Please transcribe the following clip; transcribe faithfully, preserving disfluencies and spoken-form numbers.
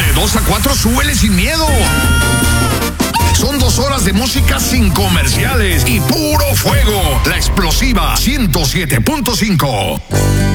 De dos a cuatro, súbele sin miedo. Son dos horas de música sin comerciales y puro fuego. La Explosiva ciento siete punto cinco.